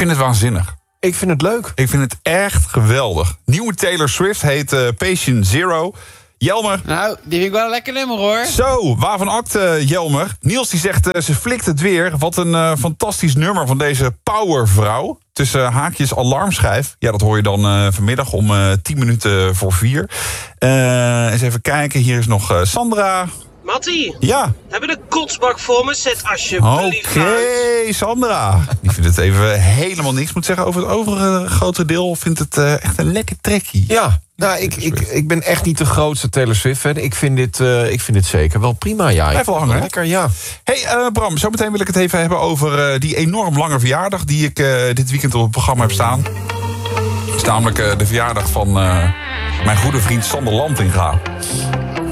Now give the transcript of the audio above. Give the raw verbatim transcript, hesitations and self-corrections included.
vind het waanzinnig. Ik vind het leuk. Ik vind het echt geweldig. Nieuwe Taylor Swift heet uh, Patient Zero. Jelmer. Nou, die vind ik wel een lekker nummer, hoor. Zo, waarvan acte, Jelmer? Niels die zegt, uh, ze flikt het weer. Wat een uh, fantastisch nummer van deze powervrouw. Tussen haakjes alarmschijf. Ja, dat hoor je dan uh, vanmiddag om uh, tien minuten voor vier. Uh, eens even kijken, hier is nog uh, Sandra. Mattie, ja. Hebben we de kotsbak voor me? Zet alsjeblieft Oké, okay, Sandra. Die vindt het even helemaal niks. Ik moet zeggen, over het overige grote deel vindt het uh, echt een lekker trekkie. Ja, nou, ik, ik, ik ben echt niet de grootste Taylor Swift-fan. Ik vind dit, uh, ik vind dit zeker wel prima, ja. Blijf wel hangen, lekker, ja. Hey uh, Bram, zometeen wil ik het even hebben over uh, die enorm lange verjaardag die ik uh, dit weekend op het programma heb staan. Het is namelijk uh, de verjaardag van uh, mijn goede vriend Sander Lantinga.